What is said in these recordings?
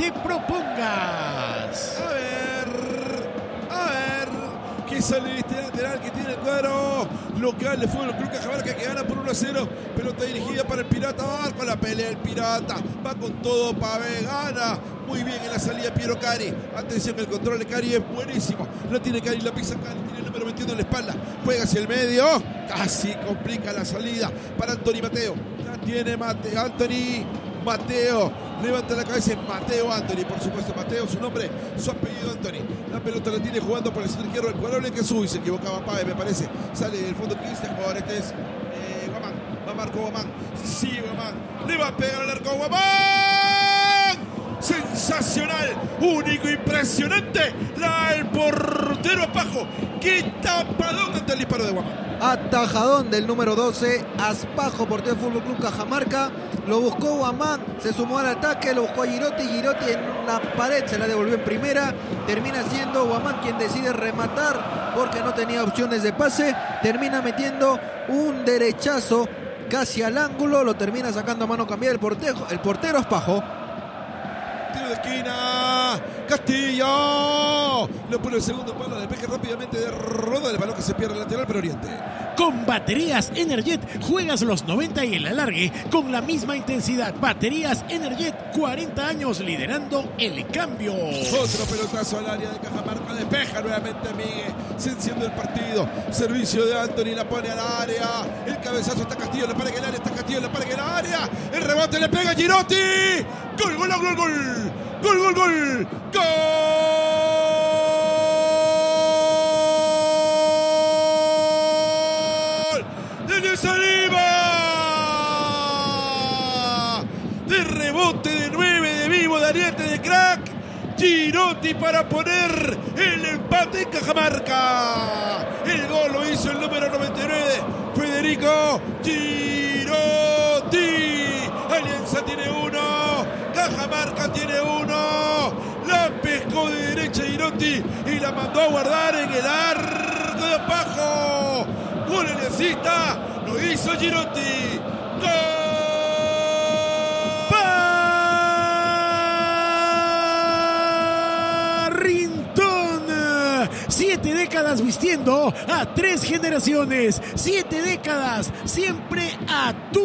te propongas. A ver. Que sale este lateral que tiene el cuadro local de Fútbol Club Cajamarca, que gana por 1-0. Pelota dirigida para el Pirata. Va con la pelea el Pirata. Va con todo Pavé. Gana muy bien en la salida Piero Cari. Atención, el control de Cari es buenísimo. La tiene Cari, la pisa Cari. Tiene el número 21 en la espalda. Juega hacia el medio. Casi complica la salida para Anthony Mateo. La tiene Anthony Mateo. Levanta la cabeza en Mateo Anthony, por supuesto. Mateo, su nombre, su apellido Anthony. La pelota la tiene jugando por el centro izquierdo. El jugador que sube, se equivocaba Páez, me parece. Sale del fondo Cristian, jugador este es Guamán. Va Marco Guamán. Sí, Guamán. Le va a pegar al arco Guamán. Sensacional, único, impresionante. El portero Aspajo. Qué tapadón ante el disparo de Guamán. Atajadón del número 12, Aspajo, portero del Fútbol Club Cajamarca. Lo buscó Guamán, se sumó al ataque, lo buscó a Girotti. Girotti en una pared se la devolvió en primera. Termina siendo Guamán quien decide rematar porque no tenía opciones de pase. Termina metiendo un derechazo casi al ángulo. Lo termina sacando a mano cambiada el portero Aspajo. Tiro de esquina, Castillo. Le pone el segundo palo, despeje rápidamente de Roda. El balón que se pierde el lateral, pero Oriente. Con baterías Energet juegas los 90 y el alargue con la misma intensidad. Baterías Energet, 40 años liderando el cambio. Otro pelotazo al área de Cajamarca. Despeja nuevamente Miguel. Se enciende el partido. Servicio de Anthony, la pone al área. El cabezazo está Castillo, le para que el área. Está Castillo, le para que el área. El rebote le pega Girotti. Gol, gol, gol, gol. Gol, gol, gol. Gol. Salima de rebote de 9 de vivo de Ariete de crack. Girotti para poner el empate en Cajamarca. El gol lo hizo el número 99, Federico Girotti. Alianza tiene uno, Cajamarca tiene uno. La pescó de derecha Girotti y la mandó a guardar en el arco de Aspajo. Gol aliancista. Lo hizo Girotti. ¡Gol! Barrington. 7 décadas vistiendo a 3 generaciones. 7 décadas, siempre a tu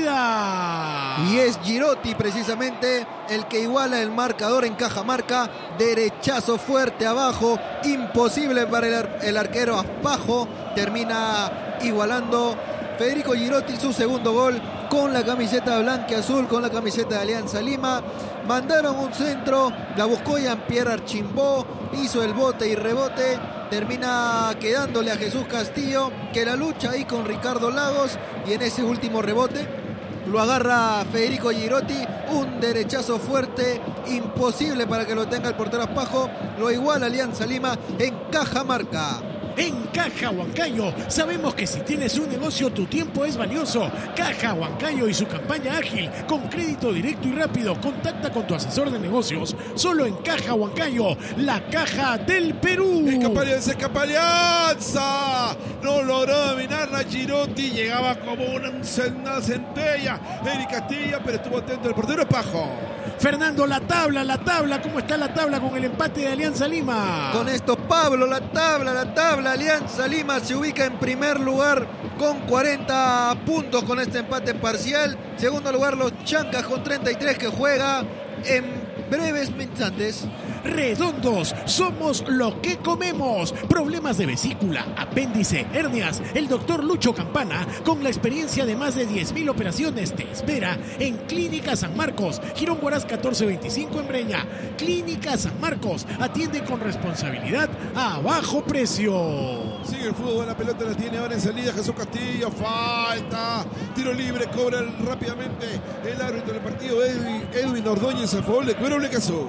medida. Y es Girotti precisamente el que iguala el marcador en Cajamarca. Derechazo fuerte abajo. Imposible para el arquero Aspajo. Termina igualando Federico Girotti su segundo gol con la camiseta blanquiazul, con la camiseta de Alianza Lima. Mandaron un centro, la buscó Jean-Pierre Archimbó, hizo el bote y rebote, termina quedándole a Jesús Castillo, que la lucha ahí con Ricardo Lagos, y en ese último rebote lo agarra Federico Girotti. Un derechazo fuerte, imposible para que lo tenga el portero Aspajo. Lo iguala Alianza Lima en Cajamarca. En Caja Huancayo sabemos que si tienes un negocio tu tiempo es valioso. Caja Huancayo y su campaña ágil con crédito directo y rápido. Contacta con tu asesor de negocios solo en Caja Huancayo, la caja del Perú. Escapa Alianza. No logró dominarla Girotti. Llegaba como una centella Eric Castilla, pero estuvo atento el portero Aspajo. Fernando, la tabla, ¿cómo está la tabla con el empate de Alianza Lima? Con esto, Pablo, la tabla, Alianza Lima se ubica en primer lugar con 40 puntos con este empate parcial. Segundo lugar, los Chancas con 33, que juega en breves instantes. Redondos, somos lo que comemos. Problemas de vesícula, apéndice, hernias. El doctor Lucho Campana, con la experiencia de más de 10,000 operaciones, te espera en Clínica San Marcos, Girón Huaraz 1425 en Breña. Clínica San Marcos, atiende con responsabilidad a bajo precio. Sigue el fútbol, la pelota la tiene ahora en salida Jesús Castillo. Falta, tiro libre, cobra rápidamente el árbitro del partido, Edwin Ordóñez, a favor de Cuero Blecazú.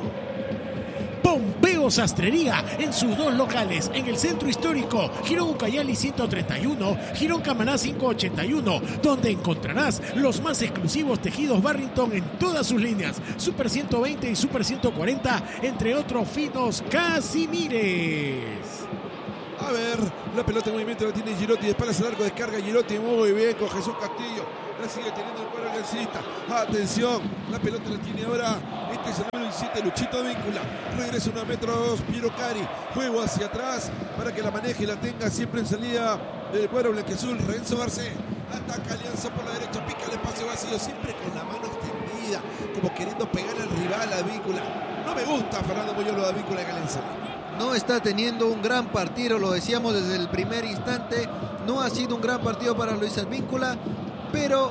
Pompeo Sastrería en sus 2 locales, en el centro histórico, Girón Ucayali 131, Girón Camaná 581, donde encontrarás los más exclusivos tejidos Barrington en todas sus líneas, Super 120 y Super 140, entre otros finos Casimires. A ver, la pelota en movimiento la tiene Girotti, de espaldas al arco, descarga Girotti muy bien con Jesús Castillo. La sigue teniendo el cuadro aliancista. Atención, la pelota la tiene ahora. Este es el número 7, Luchito Advíncula. Regresa 1 metros, Piero Cari. Juego hacia atrás para que la maneje y la tenga siempre en salida del cuadro blanquiazul. Renzo Garcés. Ataca Alianza por la derecha, pica el espacio vacío, siempre con la mano extendida, como queriendo pegar al rival, Advíncula. No me gusta Fernando Muñoz lo de Advíncula en Alianza. No está teniendo un gran partido, lo decíamos desde el primer instante. No ha sido un gran partido para Luis Advíncula, pero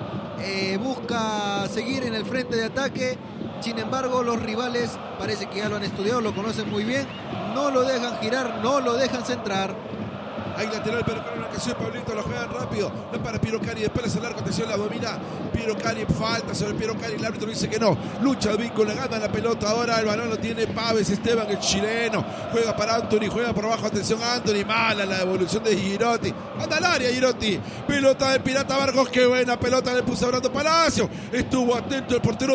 busca seguir en el frente de ataque. Sin embargo, los rivales parece que ya lo han estudiado, lo conocen muy bien. No lo dejan girar, no lo dejan centrar. Hay lateral, pero con una ocasión Pablito lo juegan rápido. No para Piero Cari, después el arco, atención, la domina Piero Cari, falta sobre Piero Cari, el árbitro dice que no. Lucha Advíncula, gana la pelota, ahora el balón lo tiene Paves Esteban, el chileno. Juega para Anthony, juega por abajo, atención Anthony, mala la devolución de Girotti. Anda al área Girotti, pelota del Pirata Vargas, qué buena pelota le puso a Brando Palacio. Estuvo atento el portero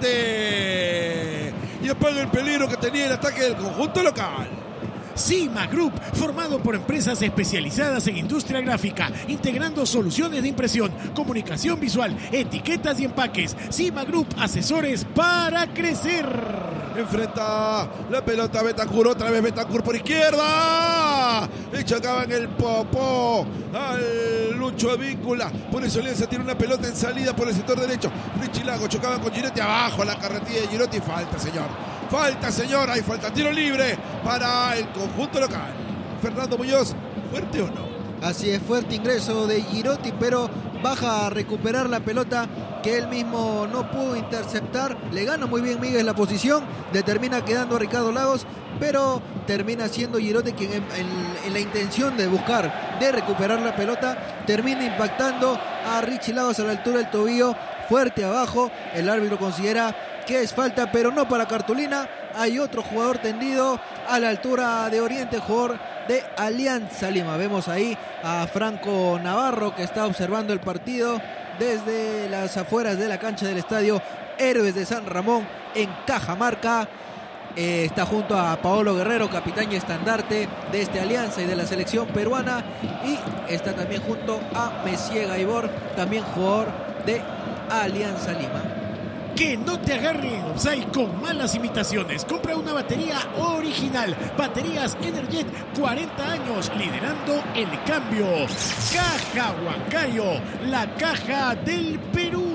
Duarte. Y apaga el peligro que tenía el ataque del conjunto local. Cima Group, formado por empresas especializadas en industria gráfica, integrando soluciones de impresión, comunicación visual, etiquetas y empaques. Cima Group, asesores para crecer. Enfrenta la pelota Betancur, otra vez Betancur por izquierda. Le chocaban el popó al Lucho Advíncula. Por eso Alianza tiene una pelota en salida por el sector derecho. Richie Lago chocaban con Girotti abajo, la carretilla de Girotti. Falta, señor. Falta, señor. Hay falta. Tiro libre para el conjunto local. Fernando Muñoz, ¿fuerte o no? Así es, fuerte ingreso de Girotti, pero baja a recuperar la pelota que él mismo no pudo interceptar. Le gana muy bien Miguel la posición, le termina quedando a Ricardo Lagos, pero termina siendo Girotti quien en la intención de buscar, de recuperar la pelota, termina impactando a Richie Lagos a la altura del tobillo, fuerte abajo. El árbitro considera que es falta, pero no para cartulina. Hay otro jugador tendido a la altura de Oriente, jugador de Alianza Lima. Vemos ahí a Franco Navarro, que está observando el partido desde las afueras de la cancha del estadio Héroes de San Ramón en Cajamarca. Está junto a Paolo Guerrero, capitán y estandarte de este Alianza y de la selección peruana, y está también junto a Messier Gaibor, también jugador de Alianza Lima. Que no te agarren offside con malas imitaciones. Compra una batería original. Baterías Energet, 40 años liderando el cambio. Caja Huancayo, la caja del Perú.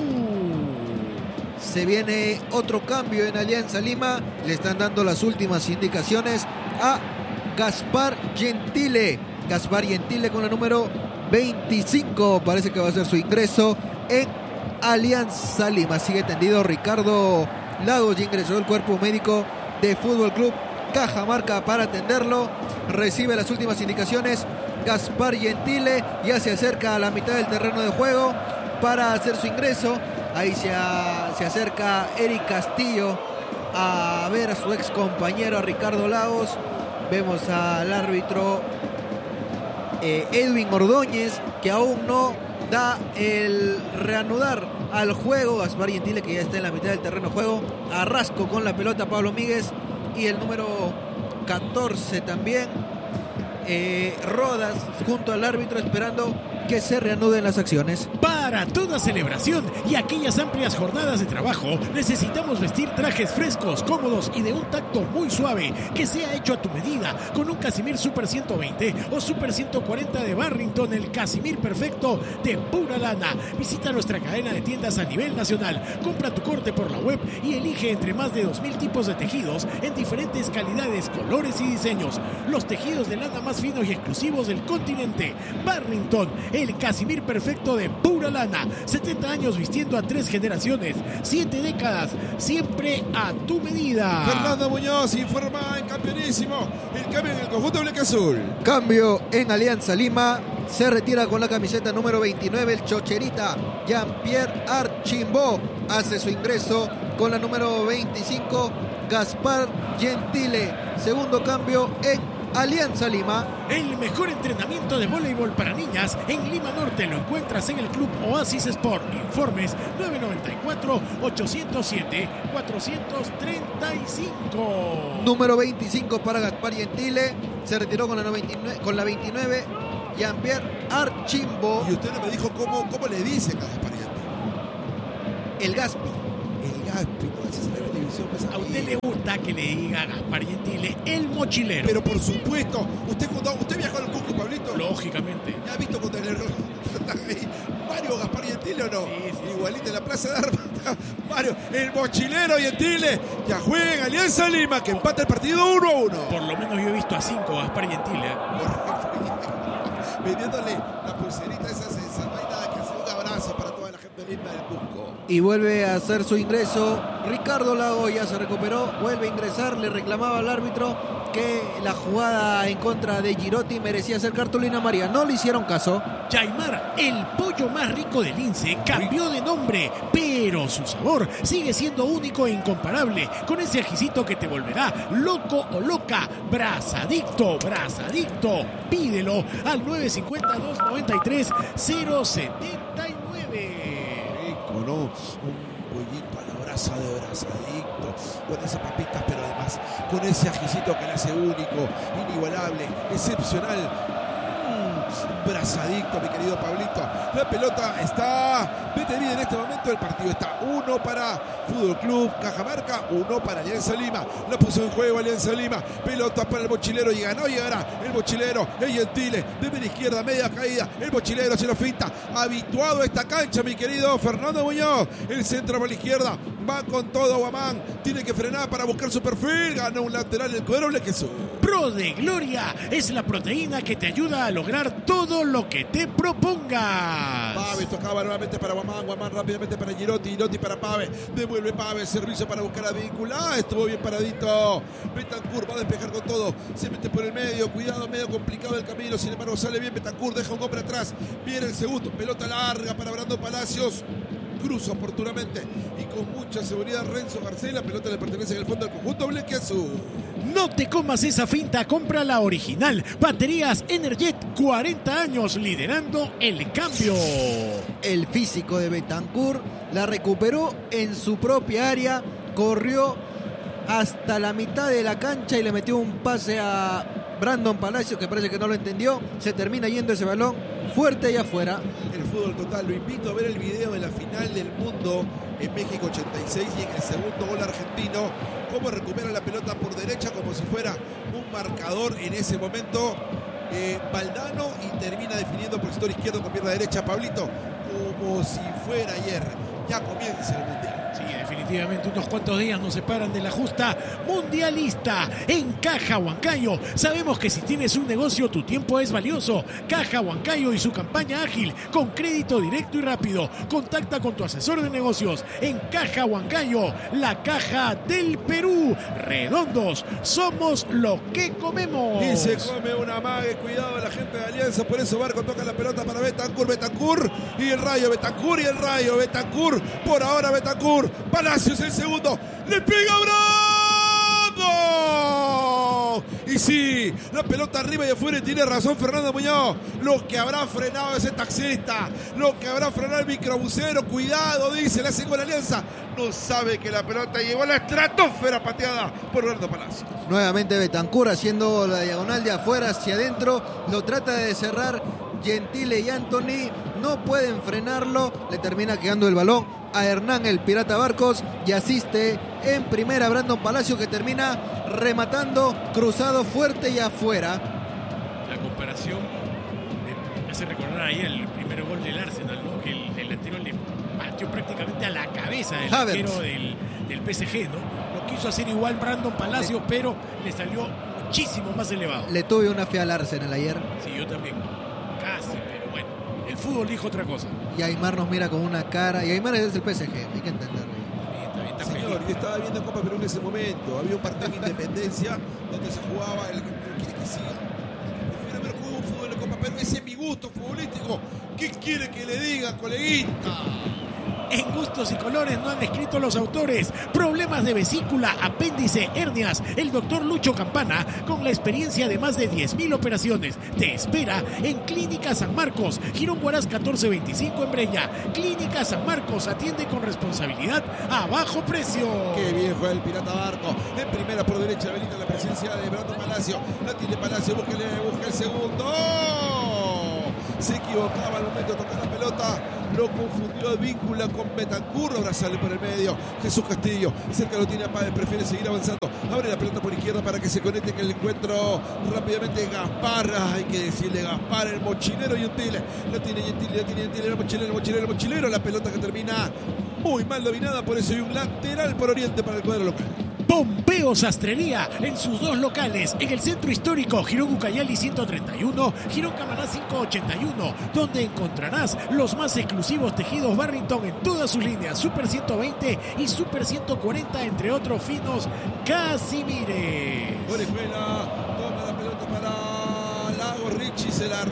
Se viene otro cambio en Alianza Lima. Le están dando las últimas indicaciones a Gaspar Gentile. Gaspar Gentile con la número 25. Parece que va a ser su ingreso en Alianza Lima. Sigue tendido Ricardo Lagos y ingresó el cuerpo médico de Fútbol Club Cajamarca para atenderlo. Recibe las últimas indicaciones Gaspar Gentile. Ya se acerca a la mitad del terreno de juego para hacer su ingreso. Ahí se acerca Eric Castillo a ver a su ex compañero, a Ricardo Lagos. Vemos al árbitro Edwin Ordóñez, que aún no da el reanudar al juego. Gaspar Gentile, que ya está en la mitad del terreno de juego. Arrasco con la pelota Pablo Míguez y el número 14 también. Rodas junto al árbitro esperando que se reanuden las acciones. Para toda celebración y aquellas amplias jornadas de trabajo, necesitamos vestir trajes frescos, cómodos y de un tacto muy suave, que sea hecho a tu medida, con un Casimir Super 120 o Super 140 de Barrington, el Casimir perfecto de pura lana. Visita nuestra cadena de tiendas a nivel nacional, compra tu corte por la web y elige entre más de 2000 tipos de tejidos en diferentes calidades, colores y diseños. Los tejidos de lana más finos y exclusivos del continente. Barrington, el Casimir perfecto de pura lana. 70 años vistiendo a 3 generaciones, 7 décadas, siempre a tu medida. Fernando Muñoz informa en Campeonísimo. El cambio en el conjunto blanquiazul. Cambio en Alianza Lima. Se retira con la camiseta número 29 el chocherita Jean-Pierre Archimbaud. Hace su ingreso con la número 25 Gaspar Gentile. Segundo cambio en Alianza Lima. El mejor entrenamiento de voleibol para niñas en Lima Norte lo encuentras en el Club Oasis Sport. Informes 994-807-435. Número 25 para Gaspar Gentile. Se retiró con la 29 Jean-Pierre Archimbaud. Y usted no me dijo cómo le dicen a Gaspar Gentile. El Gaspi. El Gaspi, no, esa es la televisión. A usted le gusta falta que le diga a Gaspar Gentile el mochilero. Pero por supuesto, usted viajó al Cusco, Pablito. Lógicamente. ¿Ya ha visto cuando el Mario Gaspar Gentile o no? Sí. Igualito en la Plaza de Armas. Mario, el mochilero Gentile ya juega en Alianza Lima, que empata el partido 1-1. Por lo menos yo he visto a 5 Gaspar Gentile. Vendiéndole la pulserita esa vaina que hace un abrazo para toda la gente linda del Cusco. Y vuelve a hacer su ingreso Ricardo Lago, ya se recuperó, vuelve a ingresar, le reclamaba al árbitro que la jugada en contra de Girotti merecía ser cartulina amarilla, no le hicieron caso. Yaimar, el pollo más rico del Lince, cambió de nombre, pero su sabor sigue siendo único e incomparable, con ese ajicito que te volverá loco o loca. Brazadicto, pídelo al 952-93-079. ¿No? Un pollito a la brasa de Brazadicto, con esas papitas, pero además con ese ajicito que le hace único, inigualable, excepcional. Brazadicto, mi querido Pablito. La pelota está detenida en este momento. El partido está 1 para Fútbol Club Cajamarca, 1 para Alianza Lima. La puso en juego Alianza Lima. Pelota para el mochilero. Llega, no llegará. El mochilero, el Gentile, de la izquierda, media caída. El mochilero se lo finta. Habituado a esta cancha, mi querido Fernando Muñoz. El centro para la izquierda. Va con todo Guamán. Tiene que frenar para buscar su perfil. Gana un lateral el cuadro Jesús. Pro de Gloria es la proteína que te ayuda a lograr todo lo que te propongas. Pave tocaba nuevamente para Guamán. Guamán rápidamente para Girotti para Pave. Devuelve Pave. Servicio para buscar a Víncula. Estuvo bien paradito. Betancur va a despejar con todo. Se mete por el medio. Cuidado, medio complicado el camino. Sin embargo, sale bien Betancur. Deja un hombre atrás. Viene el segundo. Pelota larga para Brandon Palacios. Cruza oportunamente y con mucha seguridad Renzo Garcés. La pelota le pertenece en el fondo del conjunto Bleque Azul. No te comas esa finta, compra la original. Baterías Energet, 40 años liderando el cambio. El físico de Betancur la recuperó en su propia área, corrió hasta la mitad de la cancha y le metió un pase a Brandon Palacios, que parece que no lo entendió. Se termina yendo ese balón fuerte y afuera. El fútbol total, lo invito a ver el video de la final del mundo en México 86 y en el segundo gol argentino, cómo recupera la pelota por derecha como si fuera un marcador en ese momento. Valdano, y termina definiendo por el sector izquierdo con pierna derecha Pablito, como si fuera ayer. Ya comienza el mundial. Sí, definitivamente unos cuantos días nos separan de la justa mundialista. En Caja Huancayo sabemos que si tienes un negocio tu tiempo es valioso. Caja Huancayo y su campaña ágil con crédito directo y rápido. Contacta con tu asesor de negocios en Caja Huancayo, la caja del Perú. Redondos, somos lo que comemos. Y se come una mague, cuidado la gente de Alianza, por eso Barco toca la pelota para Betancur y el Rayo, Betancur, por ahora Betancur, Palacios el segundo, le pega Brando, y sí, la pelota arriba y afuera, y tiene razón Fernando Muñoz, lo que habrá frenado ese taxista, lo que habrá frenado el microbusero, cuidado, dice, le hace con la Alianza, no sabe que la pelota llegó a la estratosfera pateada por Brando Palacios. Nuevamente Betancur haciendo la diagonal de afuera hacia adentro, lo trata de cerrar Gentile y Anthony, no pueden frenarlo, le termina quedando el balón a Hernán el Pirata Barcos y asiste en primera Brandon Palacio, que termina rematando cruzado fuerte y afuera. La comparación me hace recordar ahí el primer gol del Arsenal, ¿no? Que el anterior le pateó prácticamente a la cabeza del arquero del PSG, ¿no? Lo quiso hacer igual Brandon Palacios, pero le salió muchísimo más elevado. Le tuve una fe al Arsenal ayer. Sí, yo también. Casi, pero bueno. El fútbol dijo otra cosa. Y Aymar nos mira con una cara. Y Aymar es el PSG, hay que entenderlo. Está Señor, yo estaba viendo Copa Perú en ese momento. Había un partido de Independencia donde se jugaba. ¿Quiere que siga? Prefiero ver juego un fútbol de Copa Perú. Ese es mi gusto futbolístico. ¿Qué quiere que le diga, coleguita? En Gustos y Colores no han escrito los autores. Problemas de vesícula, apéndice, hernias. El doctor Lucho Campana, con la experiencia de más de 10.000 operaciones, te espera en Clínica San Marcos, Girón Huaraz 1425 en Breña. Clínica San Marcos atiende con responsabilidad a bajo precio. Qué bien juega el Pirata Barco. En primera por derecha habilita la presencia de Brando Palacio. La tiene Palacio, busca el segundo. se equivocaba al momento de tocar la pelota, lo confundió Advíncula con Betancur, ahora sale por el medio Jesús Castillo, cerca lo tiene a Páez, prefiere seguir avanzando, abre la pelota por izquierda para que se conecte en el encuentro rápidamente Gaspar, hay que decirle Gaspar, el mochilero Gentile, lo tiene Gentile, el mochilero, la pelota que termina muy mal dominada, por eso hay un lateral por Oriente para el cuadro local. Pompeo Sastrería en sus dos locales, en el centro histórico Girón Ucayali 131, Girón Camaná 581, donde encontrarás los más exclusivos tejidos Barrington en todas sus líneas, Super 120 y Super 140, entre otros finos Casimires. Orejuela toma la pelota para Lago Richie, se la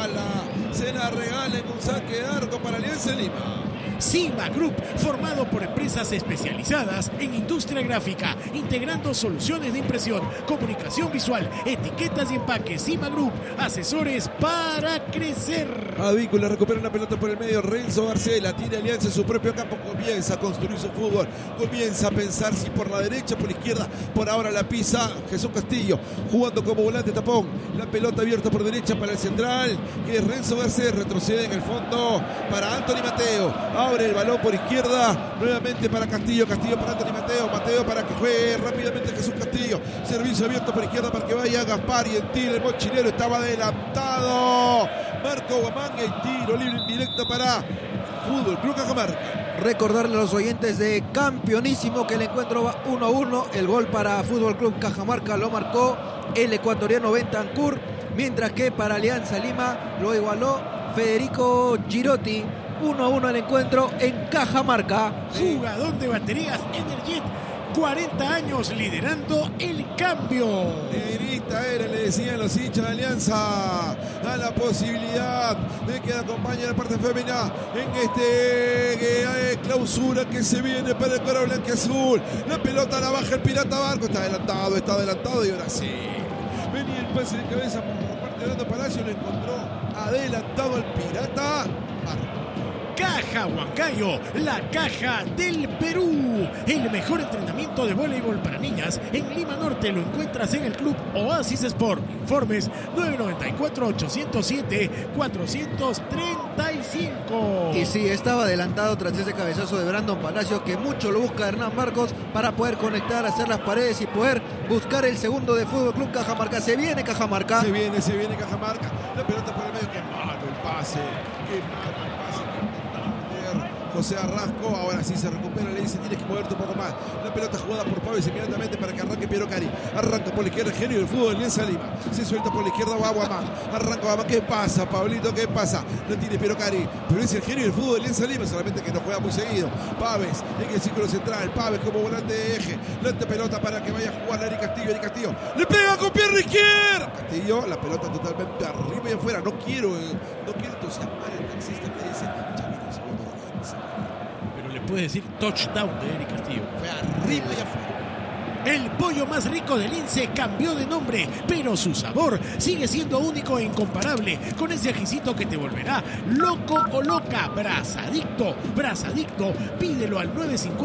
regala en un saque de arco para Alianza Lima. Cima Group, formado por empresas especializadas en industria gráfica, integrando soluciones de impresión, comunicación visual, etiquetas y empaques. Cima Group, asesores para crecer. Advíncula recupera una pelota por el medio, Renzo García, la tiene Alianza en su propio campo, comienza a construir su fútbol, comienza a pensar si por la derecha, por la izquierda, por ahora la pisa Jesús Castillo, jugando como volante tapón, la pelota abierta por derecha para el central, que es Renzo García, retrocede en el fondo para Anthony Mateo, abre el balón por izquierda, nuevamente para Castillo para Anthony Mateo para que juegue rápidamente Jesús Castillo, servicio abierto por izquierda para que vaya Gaspar y el mochilero estaba adelantado, Marco Guamanga y tiro libre indirecto para Fútbol Club Cajamarca. Recordarle a los oyentes de Campeonísimo que el encuentro va 1-1, el gol para Fútbol Club Cajamarca lo marcó el ecuatoriano Bentancur, mientras que para Alianza Lima lo igualó Federico Girotti. 1-1 el encuentro en Cajamarca. Jugador de baterías Energet, 40 años liderando el cambio. Negrita era, le decían los hinchas de Alianza, a la posibilidad de que acompañe la parte femenina en este clausura que se viene para el cuadro blanquiazul. La pelota la baja el Pirata Barco, está adelantado y ahora sí. Venía el pase de cabeza por parte de Orlando Palacio, lo encontró adelantado al Pirata Barco. Caja Huancayo, la caja del Perú. El mejor entrenamiento de voleibol para niñas en Lima Norte lo encuentras en el Club Oasis Sport. Informes 994-807-435. Y sí, estaba adelantado tras ese cabezazo de Brandon Palacio, que mucho lo busca Hernán Marcos para poder conectar, hacer las paredes y poder buscar el segundo de Fútbol Club Cajamarca. Se viene Cajamarca. Se viene Cajamarca. La pelota por el medio, qué malo el pase. José Arrasco, ahora sí se recupera, le dice tienes que moverte un poco más. La pelota jugada por Pávez inmediatamente para que arranque Piero Cari. Arranca por la izquierda el genio del fútbol de Alianza Lima. Se suelta por la izquierda, va Guamán. Arranca Guamán, ¿qué pasa, Pablito? ¿Qué pasa? No tiene Piero Cari, pero es el genio del fútbol de Alianza Lima, solamente que no juega muy seguido. Pávez en el círculo central, Pávez como volante de eje. Lante pelota para que vaya a jugar Eric Castillo. Le pega con pierna izquierda. Castillo, la pelota totalmente arriba y afuera. No quiero entusiasmar el taxista que dice puede decir touchdown de Eric Castillo. Fue arriba y afuera. El pollo más rico del Lince cambió de nombre, pero su sabor sigue siendo único e incomparable, con ese ajicito que te volverá loco o loca. Brazadicto, pídelo al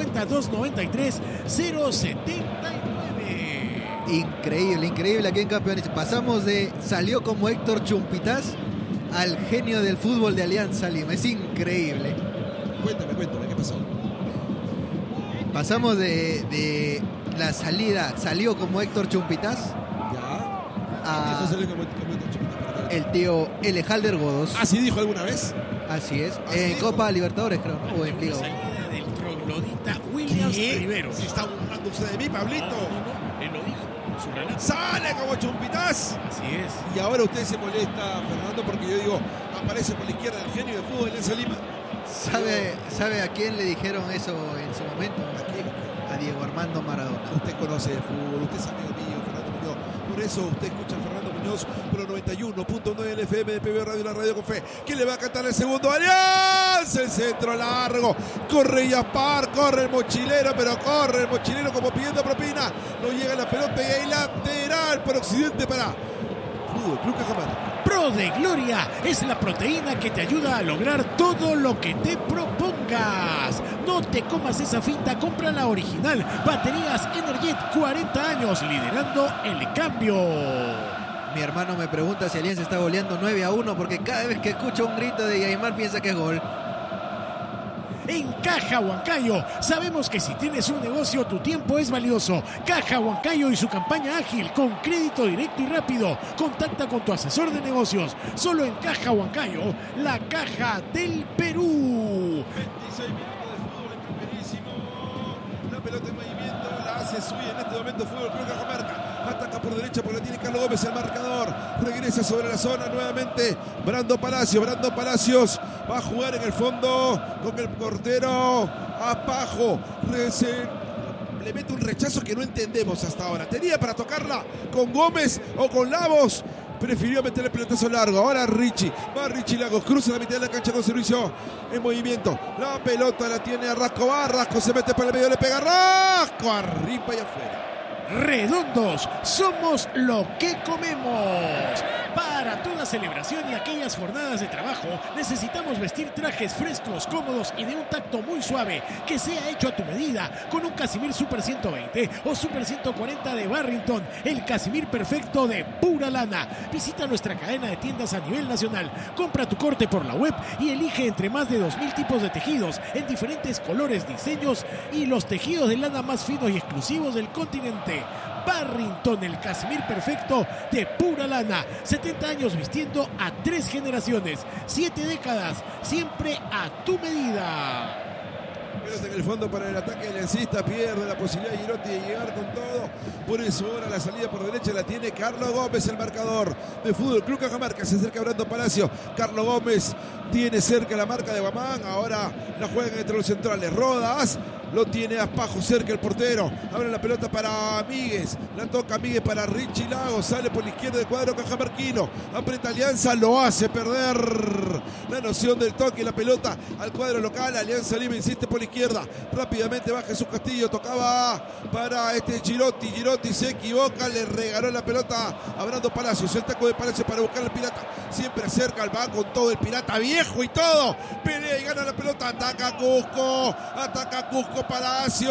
950-293-079. Increíble aquí en Campeones. Pasamos de salió como Héctor Chumpitas al genio del fútbol de Alianza Lima. Es increíble. Cuéntame, ¿qué pasó? Pasamos de la salida, salió como Héctor Chumpitas. Ya. El tío Elejalder Godos. ¿Así dijo alguna vez? Así es. En Copa Libertadores, creo, ¿no? O en Liga. Salida del troglodita Williams Rivero. ¿Se está burlando usted de mí, Pablito? No, él lo dijo. Su relato. ¡Sale como Chumpitas! Así es. Y ahora usted se molesta, Fernando, porque yo digo, aparece por la izquierda el genio de fútbol de Alianza Lima. ¿Sabe a quién le dijeron eso en su momento? ¿A quién? A Diego Armando Maradona. Usted conoce de fútbol, usted es amigo mío, Fernando Muñoz. Por eso usted escucha a Fernando Muñoz por el 91.9 del FM de PB Radio, la radio con fe. ¿Quién le va a cantar el segundo? ¡Alianza! El centro largo. Corre Gaspar, corre el mochilero, pero corre el mochilero como pidiendo propina. No llega la pelota y hay lateral por Occidente para Fútbol Club Cajamarca. Pro de Gloria es la proteína que te ayuda a lograr todo lo que te propongas. No te comas esa finta, compra la original. Baterías Energet, 40 años liderando el cambio. Mi hermano me pregunta si Alianza está goleando 9-1 porque cada vez que escucho un grito de Yaimar piensa que es gol. En Caja Huancayo, sabemos que si tienes un negocio, tu tiempo es valioso. Caja Huancayo y su campaña ágil, con crédito directo y rápido. Contacta con tu asesor de negocios. Solo en Caja Huancayo, la caja del Perú. 26 minutos de fútbol primerísimo. La pelota en movimiento, la hace subir en este momento Fútbol Club Cajamarca. Ataca por derecha porque la tiene Carlos Gómez, el marcador. Regresa sobre la zona nuevamente. Brando Palacios va a jugar en el fondo con el portero Apajo. Le mete un rechazo que no entendemos hasta ahora. Tenía para tocarla con Gómez o con Lagos. Prefirió meter el pelotazo largo. Ahora Richie. Va Richie Lagos. Cruza la mitad de la cancha con servicio en movimiento. La pelota la tiene Arrasco. Arrasco se mete para el medio. Le pega Arrasco. Arriba y afuera. Redondos, somos lo que comemos. Para toda celebración y aquellas jornadas de trabajo, necesitamos vestir trajes frescos, cómodos y de un tacto muy suave, que sea hecho a tu medida, con un Casimir Super 120 o Super 140 de Barrington, el Casimir perfecto de pura lana. Visita nuestra cadena de tiendas a nivel nacional, compra tu corte por la web y elige entre más de 2000 tipos de tejidos en diferentes colores, diseños y los tejidos de lana más finos y exclusivos del continente. Barrington, el Casimir perfecto de pura lana. 70 años vistiendo a 3 generaciones, 7 décadas, siempre a tu medida. Pelota en el fondo para el ataque aliancista, pierde la posibilidad de Girotti de llegar con todo. Por eso ahora la salida por derecha la tiene Carlos Gómez, el marcador de Fútbol Club Cajamarca. Se acerca Brando Palacio. Carlos Gómez tiene cerca la marca de Guamán. Ahora la juegan entre los centrales. Rodas. Lo tiene Aspajo cerca el portero. Abre la pelota para Míguez. La toca Míguez para Richie Lagos. Sale por la izquierda del cuadro cajamarquino. Aprieta Alianza. Lo hace perder la noción del toque. La pelota al cuadro local. Alianza Lima insiste por la izquierda. Rápidamente va Jesús Castillo. Tocaba para Girotti. Girotti se equivoca. Le regaló la pelota a Brando Palacios. El taco de Palacios para buscar al Pirata. Siempre acerca al va con todo el Pirata viejo y todo. Pelea y gana la pelota. Ataca Cusco. Ataca Cusco. Palacio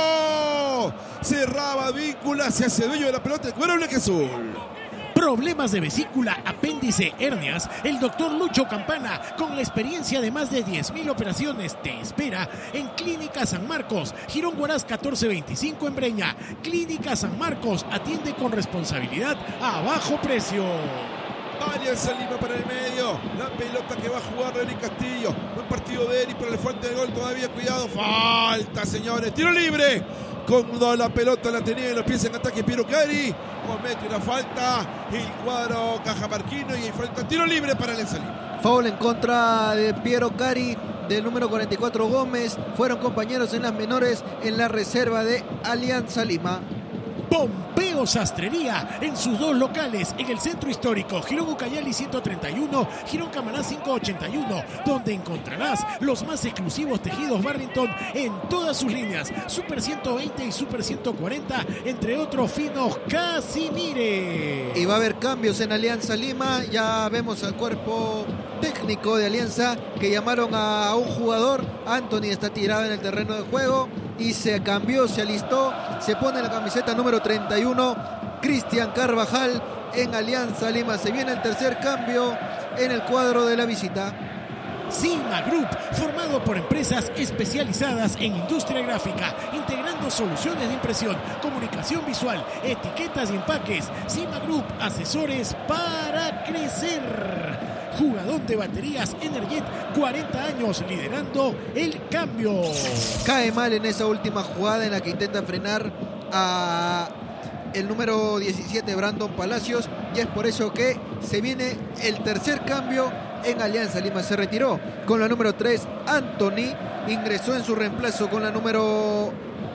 cerraba Víncula, se hace dueño de la pelota el cuero blanquiazul. Problemas de vesícula, apéndice, hernias. El doctor Lucho Campana, con la experiencia de más de 10.000 operaciones, te espera en Clínica San Marcos, Girón Huaraz 1425 en Breña. Clínica San Marcos atiende con responsabilidad a bajo precio. Alianza Lima para el medio. La pelota que va a jugar Eri Castillo. Buen partido de Eri, pero le falta el gol todavía. Cuidado. Falta, señores. Tiro libre. Cuando la pelota la tenía en los pies en ataque Piero Cari. Comete una falta. El cuadro cajamarquino y hay falta. Tiro libre para Alianza Lima. Foul en contra de Piero Cari, del número 44 Gómez. Fueron compañeros en las menores en la reserva de Alianza Lima. Pompeo Sastrería en sus 2 locales en el centro histórico, Girón Ucayali 131, Girón Camaná 581, donde encontrarás los más exclusivos tejidos Barrington en todas sus líneas, Super 120 y Super 140, entre otros finos Casimires. Y va a haber cambios en Alianza Lima. Ya vemos al cuerpo técnico de Alianza que llamaron a un jugador. Anthony está tirado en el terreno de juego y se cambió, se alistó, se pone la camiseta número 31, Cristian Carvajal en Alianza Lima. Se viene el tercer cambio en el cuadro de la visita. Cima Group, formado por empresas especializadas en industria gráfica, integrando soluciones de impresión, comunicación visual, etiquetas y empaques. Cima Group, asesores para crecer. Jugador de baterías Energet, 40 años liderando el cambio. Cae mal en esa última jugada en la que intenta frenar a el número 17 Brandon Palacios, y es por eso que se viene el tercer cambio en Alianza Lima. Se retiró con la número 3 Anthony, ingresó en su reemplazo con la número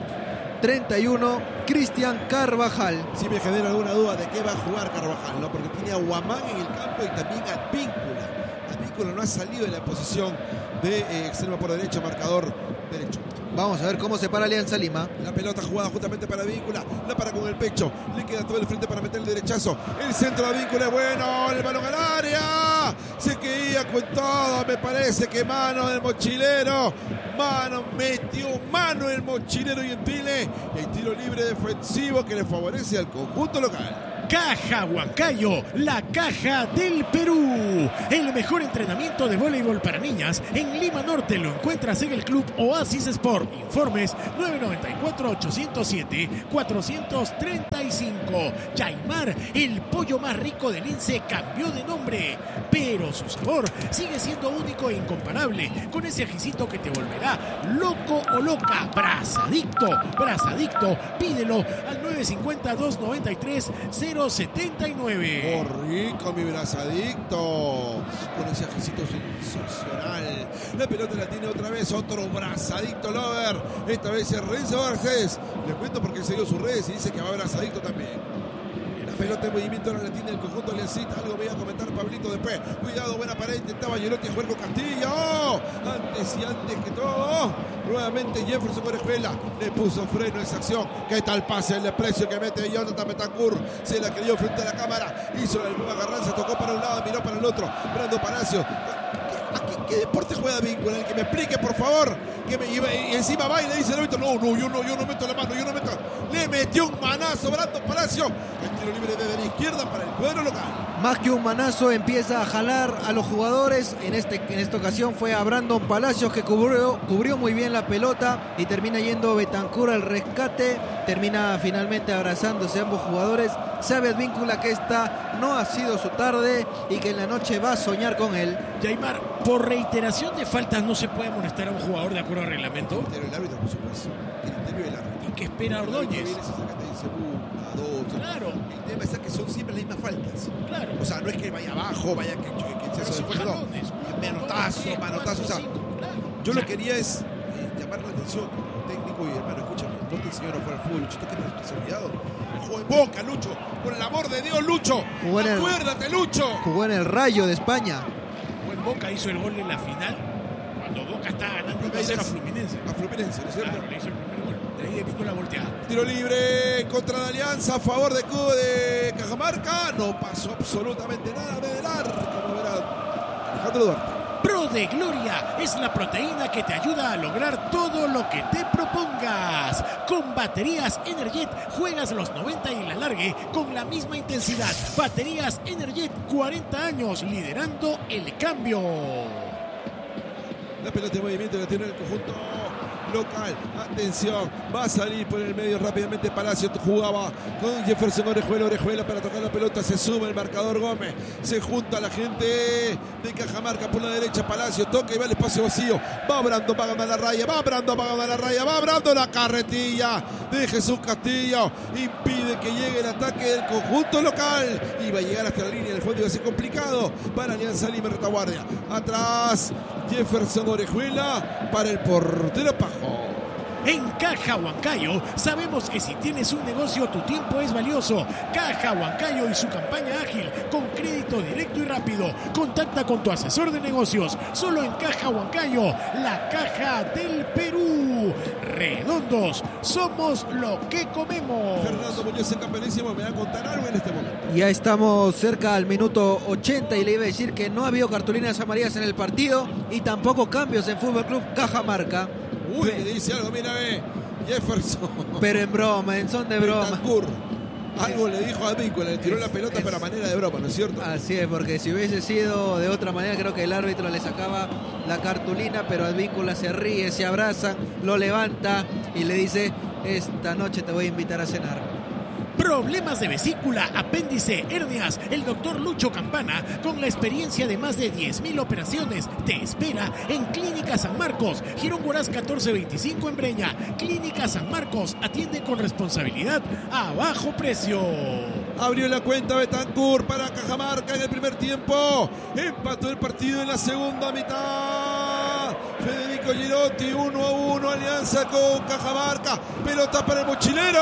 31 Cristian Carvajal. Si me genera alguna duda de qué va a jugar Carvajal, ¿no? Porque tiene a Guamán en el campo y también a Víncula. Víncula no ha salido de la posición de extremo por derecha, marcador derecho. Vamos a ver cómo se para Alianza Lima. La pelota jugada justamente para Víncula. La para con el pecho. Le queda todo el frente para meter el derechazo. El centro de Víncula es bueno. El balón al área. Se quería con todo. Me parece que mano del mochilero. Metió el mochilero y en Pile. El tiro libre defensivo que le favorece al conjunto local. Caja Huancayo, la caja del Perú. El mejor entrenamiento de voleibol para niñas en Lima Norte lo encuentras en el Club Oasis Sport. Informes 994-807-435. Yaimar, el pollo más rico del Lince, cambió de nombre, pero su sabor sigue siendo único e incomparable, con ese ajicito que te volverá loco o loca. Brazadicto, pídelo al 950-293-079. ¡Oh, rico mi brazadicto! Con ese ajicito sensacional. La pelota la tiene otra vez otro brazadicto lover. Esta vez es Renzo Garcés. Le cuento porque se dio sus redes y dice que va brazadicto también. La pelota en movimiento ahora la tiene el conjunto Aliancita. Algo voy a comentar Pablito después. Cuidado, buena pared. Intentaba Giolotti jugar con Castilla. ¡Oh! Antes que todo. Nuevamente Jefferson Orejuela le puso freno a esa acción. ¿Qué tal pase el desprecio que mete Jonathan Betancourt? Se la creyó frente a la cámara. Hizo la misma agarranza, tocó para un lado, miró para el otro. Brando Palacio. ¿Qué deporte juega Víncula? El que me explique, por favor. Y encima va y le dice al árbitro, yo no meto la mano, Le metió un manazo Brando Palacio. El tiro libre desde la izquierda para el cuadro local. Más que un manazo, empieza a jalar a los jugadores. En esta ocasión fue a Brandon Palacios, que cubrió muy bien la pelota y termina yendo Betancourt al rescate. Termina finalmente abrazándose ambos jugadores. Sabe Advíncula que esta no ha sido su tarde y que en la noche va a soñar con él. Yaimar, por reiteración de faltas no se puede amonestar a un jugador de acuerdo al reglamento. Criterio del árbitro, por supuesto. Criterio del árbitro. ¿Y qué espera Ordóñez? Claro. El tema es que son siempre las mismas faltas. Claro. O sea, no es que vaya abajo, vaya que se fue, no. Manotazo. O sea, yo lo que quería es llamar la atención como técnico y hermano, escúchame, no te enseñaron a jugar al fútbol, Lucho, ¿qué responsabilidad? Jugó en Boca, Lucho, por el amor de Dios, Lucho. Acuérdate, Lucho. Jugó en el Rayo de España. Jugó en Boca, hizo el gol en la final, cuando Boca estaba ganando 1-0 a Fluminense. A Fluminense, ¿no es cierto? Claro, le hizo el primer gol. De ahí vino la volteada. Tiro libre contra la Alianza a favor de Cajamarca. No pasó absolutamente nada de del arco, como verá Alejandro Duarte. Pro de Gloria es la proteína que te ayuda a lograr todo lo que te propongas. Con baterías Energet juegas los 90 y la largue con la misma intensidad. Baterías Energet, 40 años liderando el cambio. La pelota de movimiento la tiene el conjunto local. Atención, va a salir por el medio rápidamente Palacio. Jugaba con Jefferson Orejuela para tocar la pelota. Se suma el marcador Gómez. Se junta la gente de Cajamarca por la derecha. Palacio toca y va al espacio vacío. Va Brando para ganar la raya. Va Brando la carretilla de Jesús Castillo. Impide que llegue el ataque del conjunto local. Y va a llegar hasta la línea del fondo y va a ser complicado para Alianza Lima retaguardia. Atrás Jefferson Orejuela para el portero Pajo. En Caja Huancayo sabemos que si tienes un negocio tu tiempo es valioso. Caja Huancayo y su campaña ágil con crédito directo y rápido. Contacta con tu asesor de negocios. Solo en Caja Huancayo, la caja del Perú. Redondos, somos lo que comemos. Fernando Muñoz, el campeonísimo, me va a contar algo en este momento. Ya estamos cerca al minuto 80 y le iba a decir que no ha habido cartulinas amarillas en el partido y tampoco cambios en Fútbol Club Cajamarca. Uy, le dice algo, mira, Jefferson. Pero en broma, en son de broma. Betancourt. Algo le dijo a Advíncula, le tiró la pelota, pero a manera de broma, ¿no es cierto? Así es, porque si hubiese sido de otra manera, creo que el árbitro le sacaba la cartulina, pero Advíncula se ríe, se abrazan, lo levanta y le dice, esta noche te voy a invitar a cenar. Problemas de vesícula, apéndice, hernias. El doctor Lucho Campana, con la experiencia de más de 10.000 operaciones, te espera en Clínica San Marcos, Girón Huaraz 1425 en Breña. Clínica San Marcos atiende con responsabilidad a bajo precio. Abrió la cuenta Betancourt para Cajamarca en el primer tiempo. Empató el partido en la segunda mitad. Federico Girotti, 1-1, alianza con Cajamarca. Pelota para el mochilero.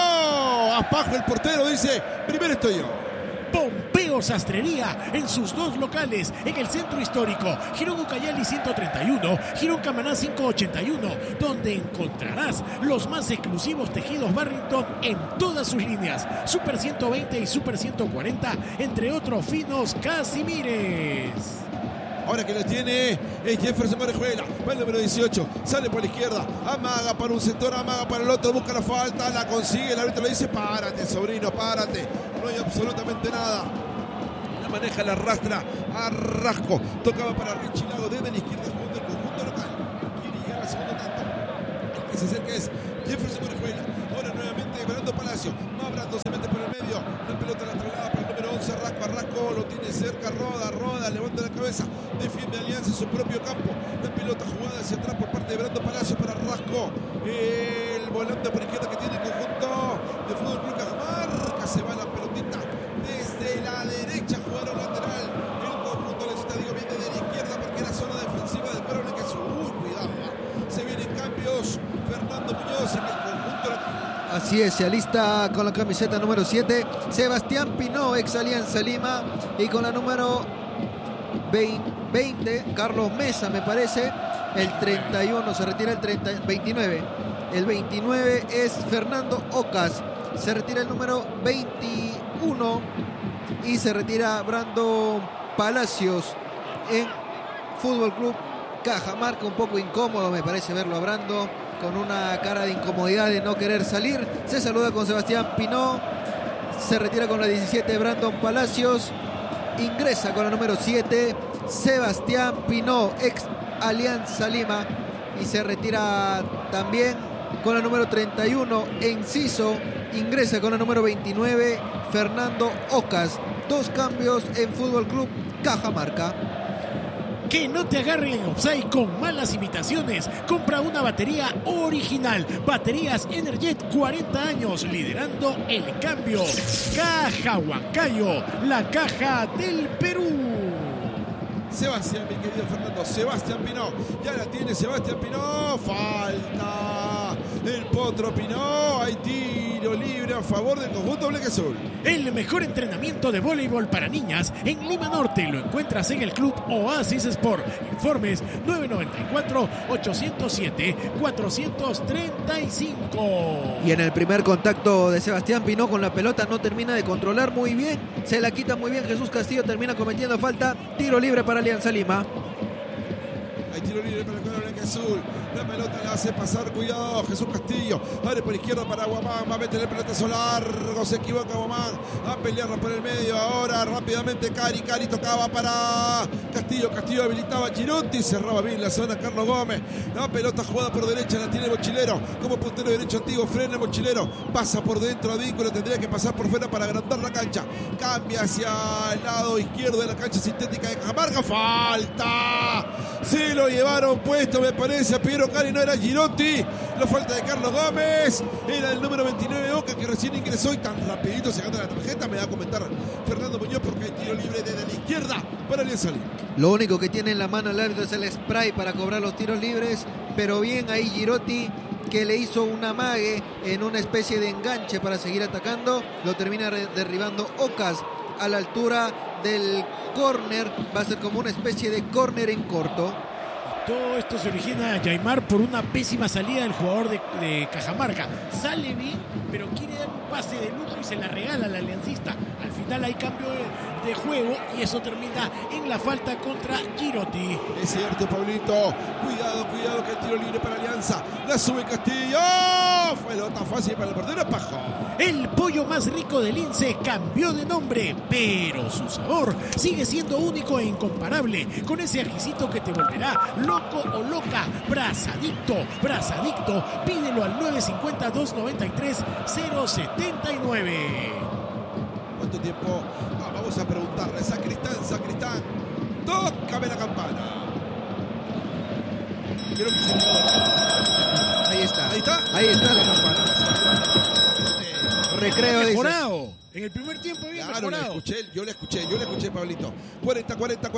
Aspajo, el portero, dice, primero estoy yo. Pompeo Sastrería en sus dos locales en el centro histórico, Girón Ucayali 131, Girón Camaná 581, donde encontrarás los más exclusivos tejidos Barrington en todas sus líneas, Super 120 y Super 140, entre otros finos Casimires. Ahora que lo tiene es Jefferson Orejuela. Va el número 18. Sale por la izquierda. Amaga para un sector, amaga para el otro. Busca la falta. La consigue. El árbitro le dice: párate, sobrino, párate. No hay absolutamente nada. La maneja, la arrastra a Rasco. Tocaba para Richie Lago desde la izquierda jugando el conjunto local. Quiere llegar al segundo tanto. El que se acerca es Jefferson Orejuela. Ahora nuevamente Brando Palacio. No, Brando se mete por el medio. La pelota la traslada para el número 11. Rasco lo tiene cerca. Roda, levanta la cabeza. Defiende Alianza en su propio campo. La pelota jugada hacia atrás por parte de Brando Palacio para Rasco. El volante por izquierda que tiene el conjunto de Fútbol Club Cajamarca. Se va la pelotita desde la derecha. Jugaron lateral. El conjunto necesita, viene de la izquierda porque la zona defensiva del Perú que es cuidado. Se vienen cambios. Fernando Muñoz en el conjunto local. Así es, se alista con la camiseta número 7 Sebastián Pinó, ex Alianza Lima, y con la número 20 Carlos Mesa, me parece. El 31 se retira, el 29. El 29 es Fernando Ocas, se retira el número 21 y se retira Brando Palacios en Fútbol Club Cajamarca. Un poco incómodo me parece verlo a Brando, con una cara de incomodidad de no querer salir. Se saluda con Sebastián Pinó. Se retira con la 17 Brandon Palacios. Ingresa con la número 7 Sebastián Pinó, ex Alianza Lima. Y se retira también con la número 31 Enciso. Ingresa con la número 29 Fernando Ocas. 2 cambios en Fútbol Club Cajamarca. Que no te agarren en offside con malas imitaciones. Compra una batería original. Baterías Energet, 40 años liderando el cambio. Caja Huancayo, la caja del Perú. Sebastián, mi querido Fernando, Sebastián Pinó. Ya la tiene Sebastián Pinó. Falta del Potro Pinó. Hay tiro libre a favor del conjunto blanquiazul. El mejor entrenamiento de voleibol para niñas en Lima Norte lo encuentras en el Club Oasis Sport. Informes 994-807-435. Y en el primer contacto de Sebastián Pinó con la pelota no termina de controlar muy bien. Se la quita muy bien Jesús Castillo, termina cometiendo falta. Tiro libre para Alianza Lima. Hay tiro libre para el cuadro blanquiazul. La pelota la hace pasar, cuidado, Jesús Castillo. Abre por izquierda para Guamán. Va a meter el pelotazo largo. Se equivoca Guamán. A pelearla por el medio. Ahora rápidamente Cari tocaba para Castillo. Castillo habilitaba a Girotti. Cerraba bien la zona Carlos Gómez. La pelota jugada por derecha. La tiene Mochilero. Como puntero derecho antiguo. Frena Mochilero. Pasa por dentro a Vínculo. Tendría que pasar por fuera para agrandar la cancha. Cambia hacia el lado izquierdo de la cancha sintética de Cajamarca. Falta. Se lo llevaron puesto, me parece, a Piero Cari. No era Girotti. La falta de Carlos Gómez. Era el número 29 Oca, que recién ingresó y tan rapidito sacando la tarjeta. Me va a comentar Fernando Muñoz porque hay tiro libre desde la izquierda para Alianza Lima. Lo único que tiene en la mano el árbitro es el spray para cobrar los tiros libres. Pero bien ahí Girotti, que le hizo un amague en una especie de enganche para seguir atacando. Lo termina derribando Ocas a la altura del córner. Va a ser como una especie de córner en corto. Todo esto se origina, Yaimar, por una pésima salida del jugador de Cajamarca. Sale bien, pero quiere dar un pase de lujo y se la regala al aliancista. Al final hay cambio de juego y eso termina en la falta contra Girotti. Es cierto, Pablito. Cuidado que el tiro libre para Alianza. La sube Castillo. Pelota fácil para el portero Pajo. El pollo más rico del Lince cambió de nombre, pero su sabor sigue siendo único e incomparable, con ese ajicito que te volverá loco o loca. Brazadicto, pídelo al 950-293-079. ¿Cuánto tiempo? Vamos a preguntarle. Sacristán, tócame la campana. Creo que se... Ahí está la campana. Recreo mejorado. En el primer tiempo bien claro, mejorado. Yo le escuché, Pablito. 40.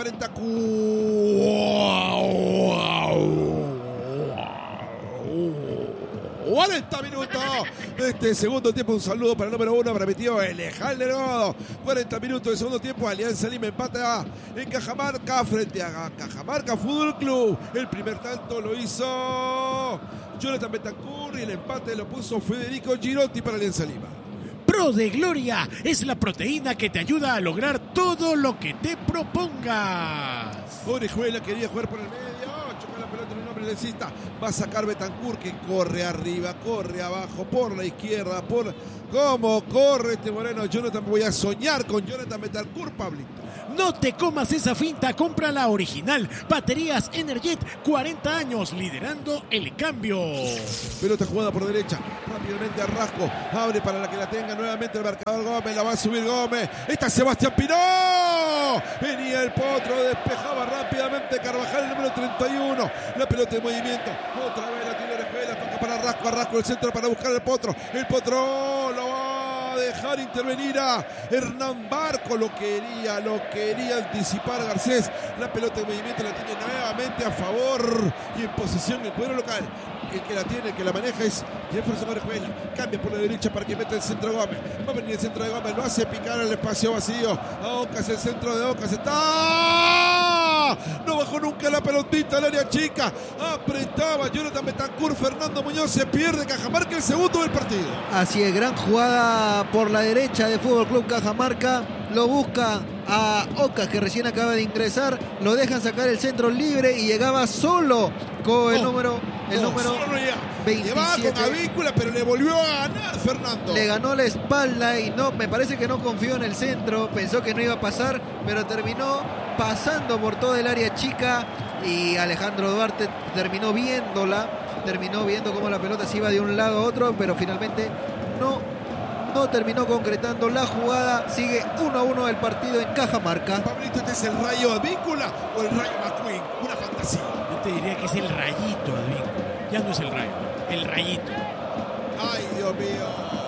40 minutos de este segundo tiempo. Un saludo para el número 1, prometió Alejandro Godo. 40 minutos de segundo tiempo. Alianza Lima empata en Cajamarca frente a Cajamarca Fútbol Club. El primer tanto lo hizo Jonathan Betancourt y el empate lo puso Federico Girotti para Alianza Lima. Pro de Gloria es la proteína que te ayuda a lograr todo lo que te propongas. Orejuela quería jugar por el medio. Chocó la pelota en un hombre necesita. Va a sacar Betancur, que corre arriba, corre abajo, por la izquierda, ¿Cómo corre este moreno Jonathan? Voy a soñar con Jonathan Betancur, Pablito. No te comas esa finta, compra la original. Baterías Energet, 40 años, liderando el cambio. Pelota jugada por derecha, rápidamente Arrasco, abre para la que la tenga nuevamente el marcador Gómez, la va a subir Gómez. Está Sebastián Pinó. Venía el Potro, despejaba rápidamente Carvajal, el número 31. La pelota en movimiento, otra vez la tiene Orejuela, toca para Arrasco, Arrasco el centro para buscar el Potro. El Potro lo va a dejar intervenir a Hernán Barco, lo quería anticipar Garcés. La pelota en movimiento la tiene nuevamente a favor y en posesión el cuadro local. El que la tiene, el que la maneja es Jefferson Orejuela. Cambia por la derecha para que meta el centro Gómez. Va a venir el centro de Gómez, lo hace picar al espacio vacío. A Ocas, el centro de Ocas está. No bajó nunca la pelotita al área chica. Apretaba Jonathan Betancur, Fernando Muñoz se pierde. Cajamarca el segundo del partido. Así es, gran jugada por la derecha de Fútbol Club Cajamarca. Lo busca a Ocas, que recién acaba de ingresar. Lo dejan sacar el centro libre y llegaba solo con el número 27. Llevaba con Avícola, pero le volvió a ganar Fernando. Le ganó la espalda y me parece que no confió en el centro. Pensó que no iba a pasar, pero terminó pasando por todo el área chica. Y Alejandro Duarte terminó viendo cómo la pelota se iba de un lado a otro, pero finalmente no terminó concretando la jugada. Sigue 1-1 el partido en Cajamarca. Pablito, ¿este es el Rayo Avícola o el Rayo McQueen? Una fantasía. Yo te diría que es el Rayito, Advíncula. Ya no es el Rayo, el Rayito. Ay, Dios mío,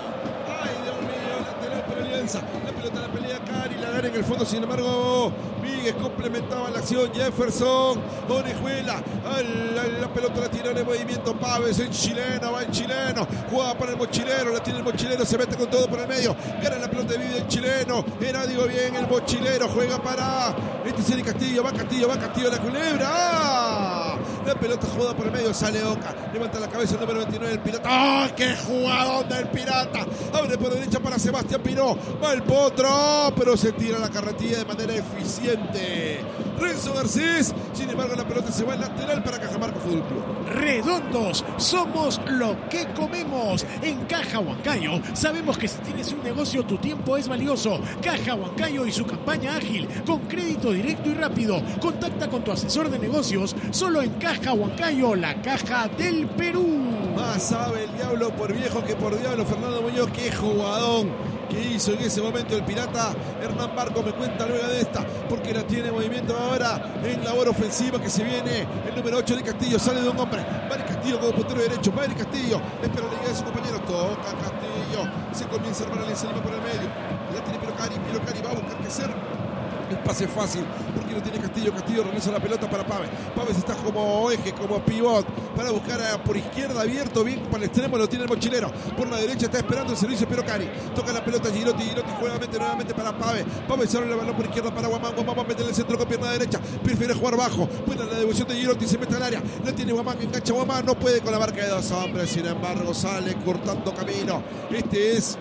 lateral para Alianza. La pelota la pelea Cari, la gana en el fondo, sin embargo Víguez complementaba la acción. Jefferson Orejuela, la pelota la tira en movimiento Paves, en chileno, va en chileno, juega para el mochilero, la tiene el mochilero, se mete con todo por el medio, gana la pelota de vida el chileno, digo bien, el mochilero juega para Celi Castillo, va Castillo, la culebra. La pelota jugada por el medio, sale Oca, levanta la cabeza el número 29 del Pirata. ¡Ah, qué jugadón del Pirata! Abre por derecha para Sebastián Pinó, va el Potro, pero se tira la carretilla de manera eficiente Renzo Garcés. Sin embargo, la pelota se va al lateral para Cajamarca Fútbol Club. Redondos, somos lo que comemos. En Caja Huancayo sabemos que si tienes un negocio, tu tiempo es valioso. Caja Huancayo y su campaña ágil, con crédito directo y rápido. Contacta con tu asesor de negocios solo en Caja Huancayo, la caja del Perú. Más sabe el diablo por viejo que por diablo. Fernando Muñoz, qué jugadón que hizo en ese momento el Pirata. Hernán Barco me cuenta luego de esta, porque la tiene en movimiento ahora en labor ofensiva, que se viene el número 8 de Castillo, sale de un hombre, va Castillo como puntero derecho, va Castillo, espera la llegada de su compañero, toca Castillo, se comienza a armar Alianza Lima por el medio, la tiene Piero Cari va a buscar qué hacer. El pase fácil, porque lo tiene Castillo regresa la pelota para Paves. Paves está como eje, como pivot, para buscar por izquierda abierto, bien para el extremo, lo tiene el mochilero. Por la derecha está esperando el servicio Piero Cari. Toca la pelota Girotti juega nuevamente para Paves. Paves abre el balón por izquierda para Guamán va a meter el centro con pierna derecha. Prefiere jugar bajo. Buena la devolución de Girotti, se mete al área. La tiene Guamán, engancha Guamán, no puede con la marca de dos hombres. Sin embargo, sale cortando camino. Este es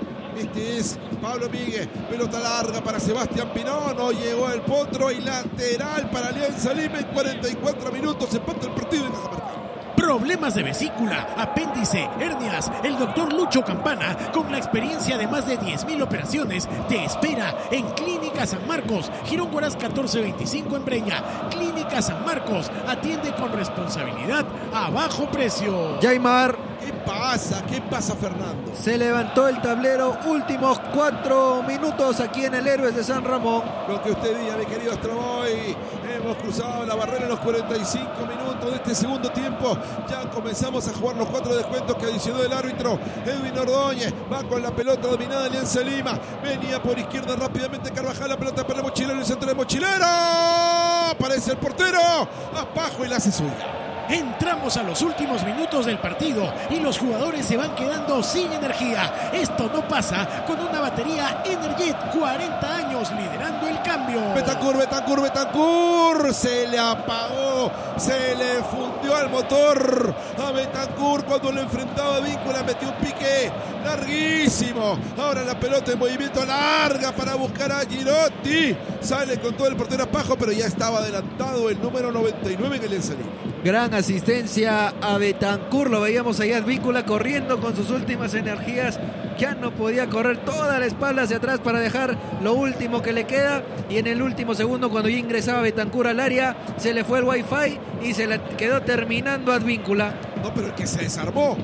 Pablo Míguez, pelota larga para Sebastián Pinó, no llegó el Potro y lateral para Alianza Lima en 44 minutos, empata el partido en Cajamarca. Problemas de vesícula, apéndice, hernias. El doctor Lucho Campana, con la experiencia de más de 10.000 operaciones, te espera en Clínica San Marcos, Girón Huaraz 1425 en Breña. Clínica San Marcos, atiende con responsabilidad a bajo precio. Jaimar. ¿Qué pasa, Fernando? Se levantó el tablero, últimos 4 minutos aquí en el Héroes de San Ramón. Lo que usted diga, mi querido Astroboy. Hemos cruzado la barrera en los 45 minutos de este segundo tiempo. Ya comenzamos a jugar los 4 descuentos que adicionó el árbitro Edwin Ordóñez. Va con la pelota dominada Alianza Lima. Venía por izquierda rápidamente Carvajal. La pelota para el mochilero, el centro del mochilero. Aparece el portero. Abajo y la hace suya. Entramos a los últimos minutos del partido y los jugadores se van quedando sin energía. Esto no pasa con una batería Energet, 40 años liderando el cambio. Betancur, se le apagó Río. Se le fundió al motor a Bentancur cuando lo enfrentaba a Víncula. Metió un pique larguísimo. Ahora la pelota en movimiento larga para buscar a Girotti. Sale con todo el portero Pajo, pero ya estaba adelantado el número 99 en el Ensalí. Gran asistencia a Bentancur, lo veíamos allá Víncula corriendo con sus últimas energías, ya no podía correr toda la espalda hacia atrás para dejar lo último que le queda, y en el último segundo cuando ya ingresaba Bentancur al área, se le fue el wifi y se le quedó terminando Advíncula. No, pero el que se desarmó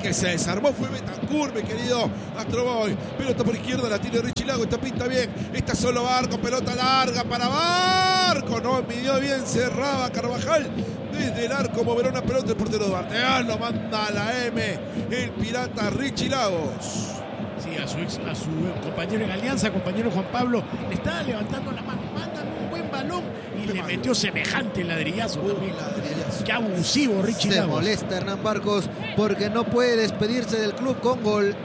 fue Bentancur, mi querido Astroboy. Pelota por izquierda, la tiene Richie Lago, esta pinta bien, está solo Barco, pelota larga para Barco, no midió bien, cerraba Carvajal. Desde el arco moverá una pelota el portero Duarte. Lo manda a la M el pirata Richie Lagos. Sí, a su compañero en Alianza, compañero Juan Pablo, le estaba levantando la mano, mandan un buen balón y le metió semejante ladrillazo también. Qué abusivo Richie Lagos. Se molesta Hernán Barcos porque no puede despedirse del club con gol.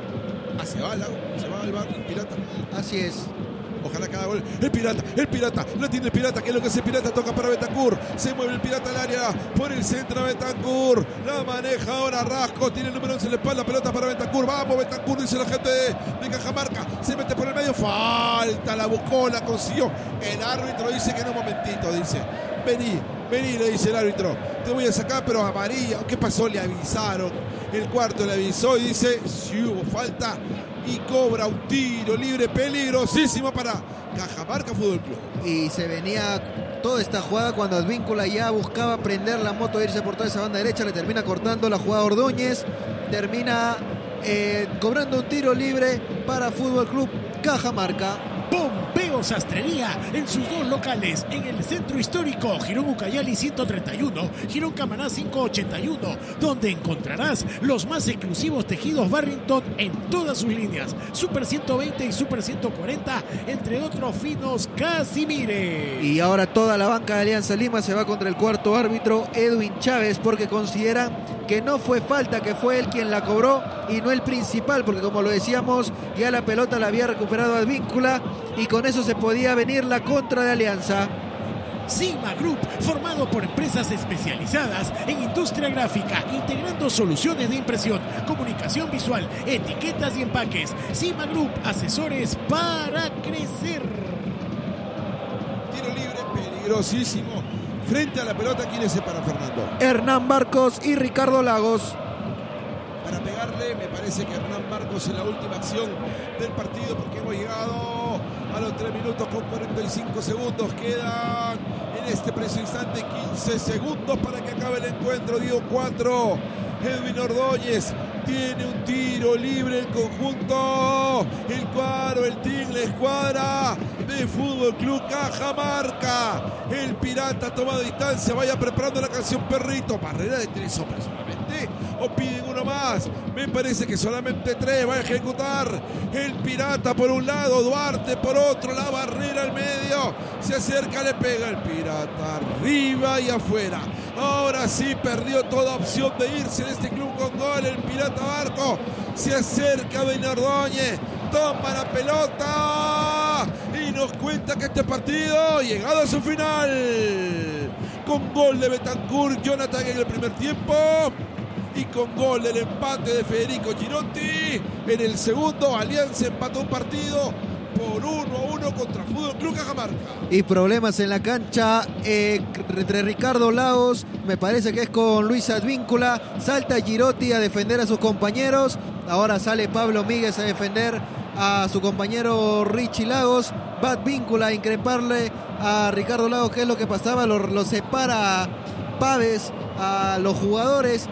Se va el pirata. Así es. Ojalá cada gol. El pirata, lo tiene el pirata. ¿Qué es lo que hace el pirata? Toca para Bentancur. Se mueve el pirata al área. Por el centro Bentancur. La maneja ahora Rasco. Tiene el número 11 en la espalda. Pelota para Bentancur. Vamos, Bentancur, dice la gente de Cajamarca. Se mete por el medio. Falta, la buscó, la consiguió. El árbitro dice que en un momentito. Dice, vení, le dice el árbitro. Te voy a sacar, pero amarilla. ¿Qué pasó? Le avisaron. El cuarto le avisó y dice, si hubo falta. Y cobra un tiro libre peligrosísimo para Cajamarca Fútbol Club. Y se venía toda esta jugada cuando Advíncula ya buscaba prender la moto e irse por toda esa banda derecha. Le termina cortando la jugada Ordóñez. Termina cobrando un tiro libre para Fútbol Club Cajamarca. Pompeo Sastrería en sus dos locales en el centro histórico Girón Ucayali 131, Girón Camaná 581, donde encontrarás los más exclusivos tejidos Barrington en todas sus líneas, Super 120 y Super 140, entre otros finos Casimire. Y ahora toda la banca de Alianza Lima se va contra el cuarto árbitro Edwin Chávez porque consideran que no fue falta, que fue él quien la cobró y no el principal, porque como lo decíamos, ya la pelota la había recuperado Advíncula y con eso se podía venir la contra de Alianza. Sigma Group, formado por empresas especializadas en industria gráfica, integrando soluciones de impresión, comunicación visual, etiquetas y empaques. Sigma Group, asesores para crecer. Tiro libre, peligrosísimo. Frente a la pelota, ¿quién es para Fernando? Hernán Barcos y Ricardo Lagos. Para pegarle, me parece que Hernán Barcos en la última acción del partido, porque hemos llegado a los 3 minutos con 45 segundos. Quedan en este preciso instante 15 segundos para que acabe el encuentro. Dio 4. Edwin Ordóñez tiene un tiro libre el conjunto. El cuadro, el team, la escuadra de Fútbol Club Cajamarca. El pirata ha tomado distancia. Vaya preparando la canción Perrito. Barrera de 3 hombres solamente. O piden uno más. Me parece que solamente 3 va a ejecutar el pirata por un lado, Duarte por otro, la barrera al medio. Se acerca, le pega el pirata arriba y afuera. Ahora sí perdió toda opción de irse de este club con gol. El pirata Barco se acerca a Ben Ordóñez, toma la pelota y nos cuenta que este partido ha llegado a su final. Con gol de Bentancur, Jonathan en el primer tiempo. Y con gol del empate de Federico Girotti en el segundo, Alianza empató un partido por 1-1 contra Fútbol Club Cajamarca. Y problemas en la cancha entre Ricardo Lagos, me parece que es con Luis Advíncula. Salta Girotti a defender a sus compañeros. Ahora sale Pablo Míguez a defender a su compañero Richie Lagos. Va Advíncula a increparle a Ricardo Lagos qué es lo que pasaba. Lo separa Paves a los jugadores.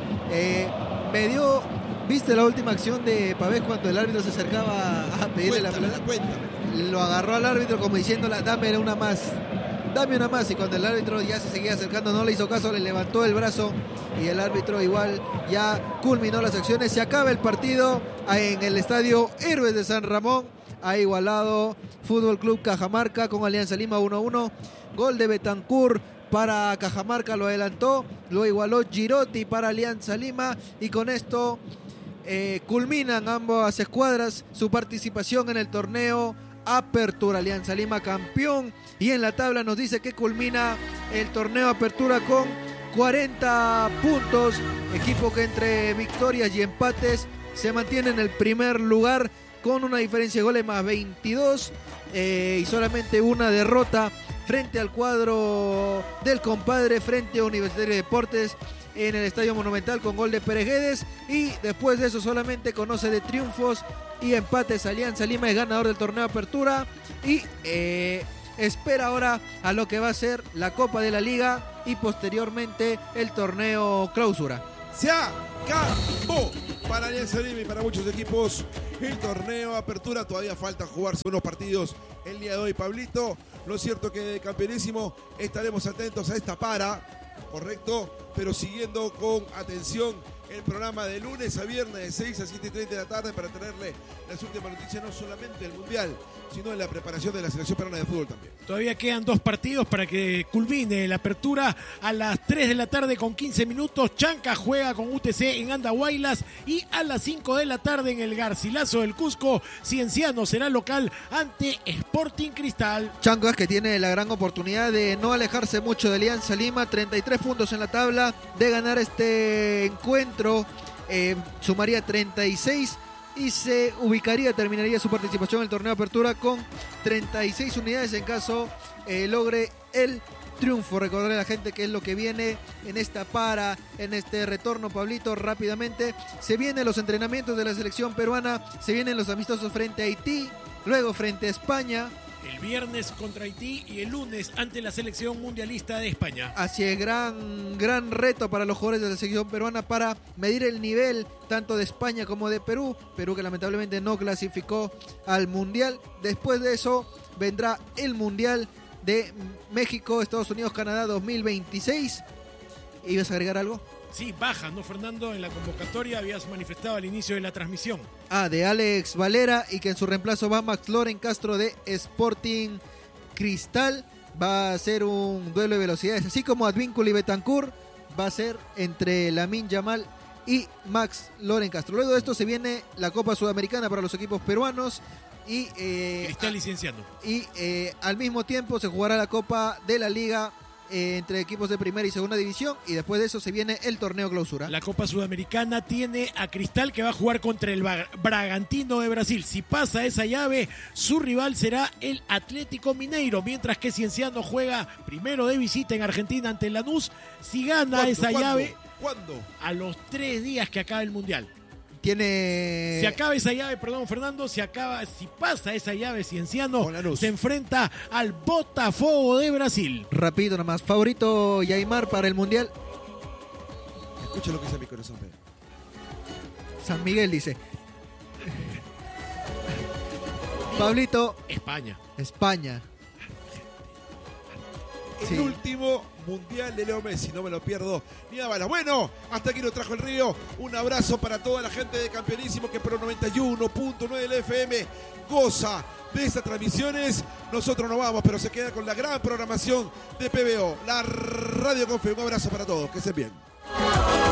¿Viste la última acción de Pavés cuando el árbitro se acercaba a pedirle la pelota? Lo agarró al árbitro como diciéndole, dame una más. Y cuando el árbitro ya se seguía acercando, no le hizo caso, le levantó el brazo y el árbitro igual ya culminó las acciones. Se acaba el partido en el estadio Héroes de San Ramón. Ha igualado Fútbol Club Cajamarca con Alianza Lima 1-1. Gol de Bentancur para Cajamarca, lo adelantó, lo igualó Girotti para Alianza Lima y con esto culminan ambas escuadras su participación en el torneo Apertura. Alianza Lima campeón, y en la tabla nos dice que culmina el torneo Apertura con 40 puntos, equipo que entre victorias y empates se mantiene en el primer lugar con una diferencia de goles más 22 y solamente una derrota frente al cuadro del compadre, frente a Universitario de Deportes en el Estadio Monumental con gol de Pérez Guedes. Y después de eso solamente conoce de triunfos y empates. Alianza Lima es ganador del torneo Apertura y espera ahora a lo que va a ser la Copa de la Liga y posteriormente el torneo Clausura. Se acabó para Alianza Lima y para muchos equipos el torneo Apertura. Todavía falta jugarse unos partidos el día de hoy, Pablito. Lo cierto que de campeonísimo estaremos atentos a esta correcto, pero siguiendo con atención el programa de lunes a viernes de 6 a 7:30 de la tarde para traerle las últimas noticias, no solamente del Mundial, sino en la preparación de la selección peruana de fútbol también. Todavía quedan 2 partidos para que culmine la Apertura. A las 3 de la tarde con 15 minutos, Chanca juega con UTC en Andahuaylas, y a las 5 de la tarde en el Garcilaso del Cusco, Cienciano será local ante Sporting Cristal. Chancas, que tiene la gran oportunidad de no alejarse mucho de Alianza Lima, 33 puntos en la tabla, de ganar este encuentro sumaría 36 y se ubicaría, terminaría su participación en el torneo Apertura con 36 unidades en caso logre el triunfo. Recordarle a la gente que es lo que viene en en este retorno, Pablito, rápidamente. Se vienen los entrenamientos de la selección peruana, se vienen los amistosos frente a Haití, luego frente a España. El viernes contra Haití y el lunes ante la selección mundialista de España. Así es, gran reto para los jugadores de la selección peruana para medir el nivel tanto de España como de Perú. Perú que lamentablemente no clasificó al Mundial. Después de eso vendrá el Mundial de México, Estados Unidos, Canadá 2026. ¿Ibas a agregar algo? Sí, baja, ¿no, Fernando? En la convocatoria habías manifestado al inicio de la transmisión. De Alex Valera, y que en su reemplazo va Max Loren Castro de Sporting Cristal. Va a ser un duelo de velocidades, así como Advíncula y Betancur. Va a ser entre Lamine Yamal y Max Loren Castro. Luego de esto se viene la Copa Sudamericana para los equipos peruanos. Y Cristal y Cienciano. Y al mismo tiempo se jugará la Copa de la Liga entre equipos de primera y segunda división, y después de eso se viene el torneo Clausura. La Copa Sudamericana tiene a Cristal, que va a jugar contra el Bragantino de Brasil. Si pasa esa llave, su rival será el Atlético Mineiro, mientras que Cienciano juega primero de visita en Argentina ante el Lanús. Si gana esa llave, ¿cuándo? A los 3 días que acabe el Mundial. Si acaba esa llave, perdón, Fernando, si pasa esa llave, Cienciano se enfrenta al Botafogo de Brasil. Rápido nomás, favorito Yaimar para el Mundial. Escucha lo que dice mi corazón, Pedro. San Miguel dice. Pablito. España. El último Mundial de Leo Messi, no me lo pierdo ni a balas. Bueno, hasta aquí nos trajo el Río. Un abrazo para toda la gente de Campeonísimo que por 91.9 del FM goza de estas transmisiones. Nosotros no vamos, pero se queda con la gran programación de PBO, la Radio Confe. Un abrazo para todos, que estén bien.